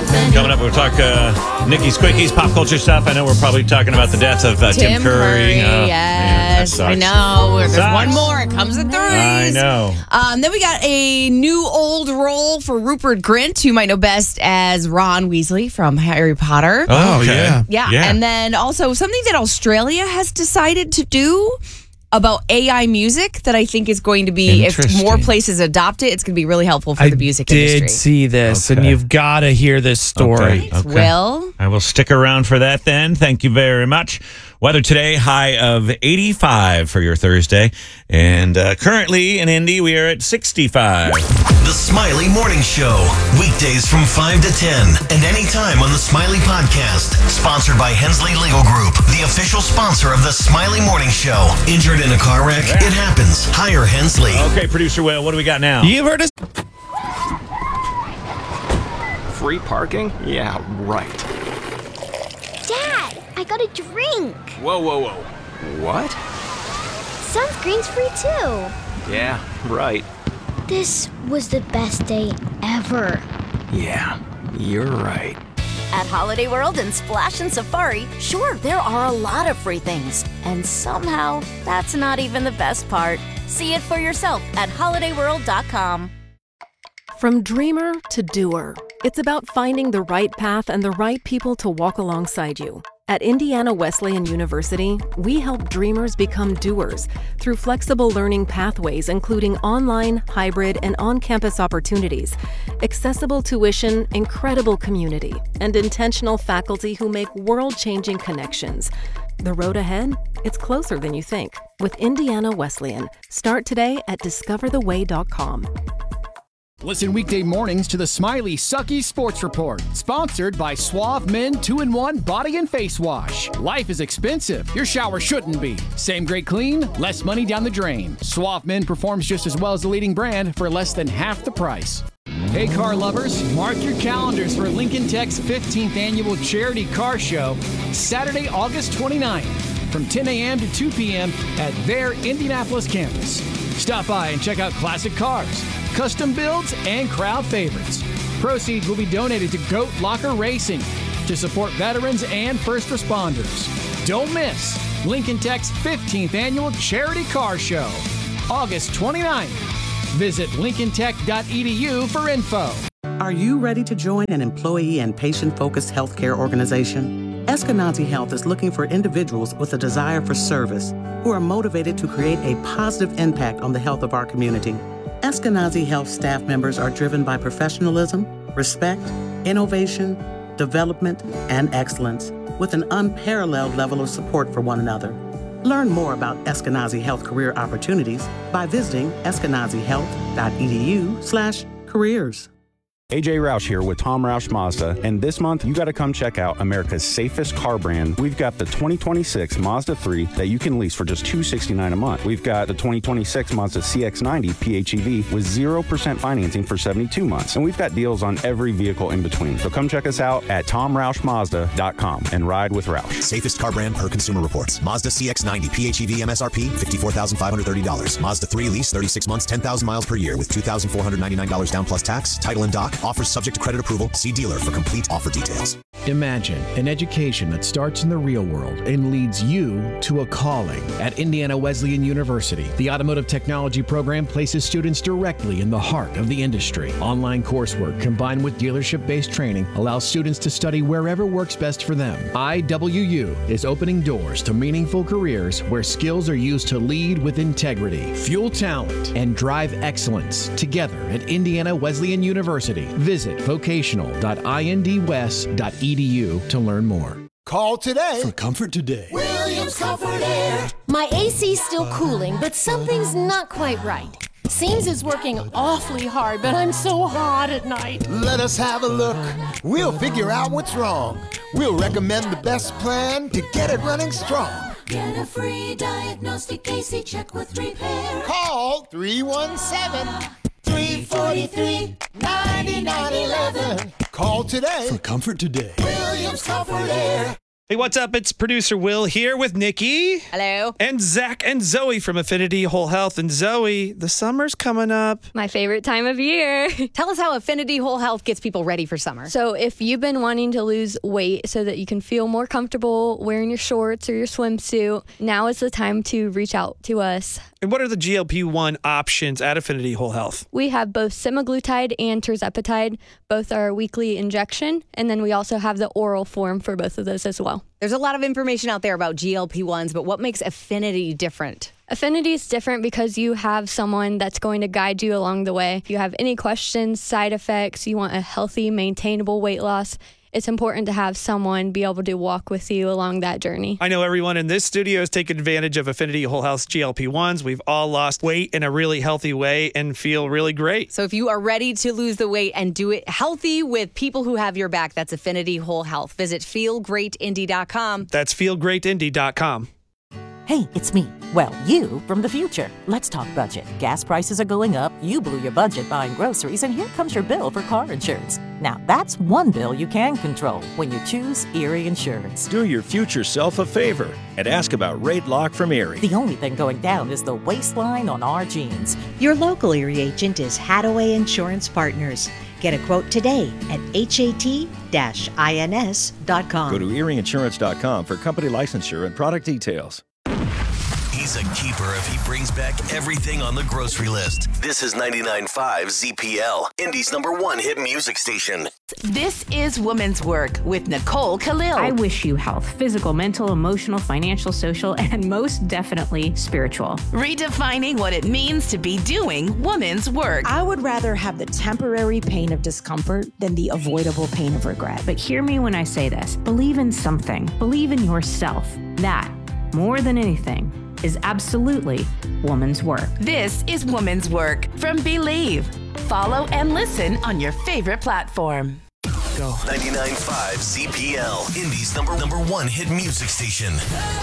Coming up, we'll talk Nikki's Quickies, pop culture stuff. I know we're probably talking about the death of Tim Curry. Yes, I know. There's one more. It comes in threes. I know. Then we got a new old role for Rupert Grint, who you might know best as Ron Weasley from Harry Potter. Oh, okay. Yeah. And then also something that Australia has decided to do about AI music that I think is going to be, if more places adopt it, it's going to be really helpful for the music industry. I did see this, and you've got to hear this story. Okay. Will? I will stick around for that then. Thank you very much. Weather today, high of 85 for your Thursday. And currently in Indy, we are at 65. The Smiley Morning Show. Weekdays from 5 to 10. And anytime on the Smiley Podcast. Sponsored by Hensley Legal Group. The official sponsor of the Smiley Morning Show. Injured in a car wreck? It happens. Hire Hensley. Okay, Producer Will, what do we got now? You've heard us. Free parking? Yeah, right. Dad, I got a drink. Whoa. What? Sunscreen's free too. Yeah, right. This was the best day ever. Yeah, you're right. At Holiday World and Splash and Safari, sure, there are a lot of free things. And somehow, that's not even the best part. See it for yourself at holidayworld.com. From dreamer to doer, it's about finding the right path and the right people to walk alongside you. At Indiana Wesleyan University, we help dreamers become doers through flexible learning pathways, including online, hybrid, and on-campus opportunities, accessible tuition, incredible community, and intentional faculty who make world-changing connections. The road ahead? It's closer than you think. With Indiana Wesleyan. Start today at discovertheway.com. Listen weekday mornings to the Smiley Sucky Sports Report, sponsored by Suave Men 2-in-1 Body and Face Wash. Life is expensive. Your shower shouldn't be. Same great clean, less money down the drain. Suave Men performs just as well as the leading brand for less than half the price. Hey car lovers, mark your calendars for Lincoln Tech's 15th annual charity car show, Saturday, August 29th, from 10 a.m. to 2 p.m. at their Indianapolis campus. Stop by and check out classic cars, custom builds, and crowd favorites. Proceeds will be donated to Goat Locker Racing to support veterans and first responders. Don't miss Lincoln Tech's 15th annual charity car show, August 29th. Visit lincolntech.edu for info. Are you ready to join an employee and patient-focused healthcare organization? Eskenazi Health is looking for individuals with a desire for service who are motivated to create a positive impact on the health of our community. Eskenazi Health staff members are driven by professionalism, respect, innovation, development, and excellence, with an unparalleled level of support for one another. Learn more about Eskenazi Health career opportunities by visiting eskenazihealth.edu/careers. AJ Roush here with Tom Roush Mazda, and this month you got to come check out America's safest car brand. We've got the 2026 Mazda 3 that you can lease for just $269 a month. We've got the 2026 Mazda CX-90 PHEV with 0% financing for 72 months, and we've got deals on every vehicle in between. So come check us out at TomRoushMazda.com and ride with Roush. Safest car brand per Consumer Reports. Mazda CX-90 PHEV MSRP $54,530. Mazda 3 lease 36 months, 10,000 miles per year with $2,499 down plus tax. Title and doc. Offers subject to credit approval. See dealer for complete offer details. Imagine an education that starts in the real world and leads you to a calling. At Indiana Wesleyan University, the Automotive Technology program places students directly in the heart of the industry. Online coursework combined with dealership-based training allows students to study wherever works best for them. IWU is opening doors to meaningful careers where skills are used to lead with integrity, fuel talent, and drive excellence together at Indiana Wesleyan University. Visit vocational.indwest.edu to learn more. Call today for Comfort Today. Williams Comfort Air. My AC's still cooling, but something's not quite right. Seems it's working awfully hard, but I'm so hot at night. Let us have a look. We'll figure out what's wrong. We'll recommend the best plan to get it running strong. Get a free diagnostic AC check with repair. Call 317-343-9911. Call today for Comfort Today. Williams Comfort Air. Hey, what's up? It's producer Will here with Nikki. Hello. And Zach and Zoe from Affinity Whole Health. And Zoe, the summer's coming up. My favorite time of year. Tell us how Affinity Whole Health gets people ready for summer. So if you've been wanting to lose weight so that you can feel more comfortable wearing your shorts or your swimsuit, now is the time to reach out to us. And what are the GLP-1 options at Affinity Whole Health? We have both semaglutide and tirzepatide. Both are a weekly injection. And then we also have the oral form for both of those as well. There's a lot of information out there about GLP-1s, but what makes Affinity different? Affinity is different because you have someone that's going to guide you along the way. If you have any questions, side effects, you want a healthy, maintainable weight loss, it's important to have someone be able to walk with you along that journey. I know everyone in this studio has taken advantage of Affinity Whole Health's GLP-1s. We've all lost weight in a really healthy way and feel really great. So if you are ready to lose the weight and do it healthy with people who have your back, that's Affinity Whole Health. Visit feelgreatindy.com. That's feelgreatindy.com. Hey, it's me. Well, you from the future. Let's talk budget. Gas prices are going up. You blew your budget buying groceries, and here comes your bill for car insurance. Now, that's one bill you can control when you choose Erie Insurance. Do your future self a favor and ask about Rate Lock from Erie. The only thing going down is the waistline on our jeans. Your local Erie agent is Hadaway Insurance Partners. Get a quote today at hat-ins.com. Go to erieinsurance.com for company licensure and product details. He's a keeper if he brings back everything on the grocery list. This is 99.5 ZPL, Indy's #1 hit music station. This is Woman's Work with Nicole Khalil. I wish you health, physical, mental, emotional, financial, social, and most definitely spiritual. Redefining what it means to be doing woman's work. I would rather have the temporary pain of discomfort than the avoidable pain of regret. But hear me when I say this. Believe in something. Believe in yourself. That, more than anything, is absolutely woman's work. This is Woman's Work from Believe. Follow and listen on your favorite platform. Go. 99.5 ZPL, Indy's #1 hit music station.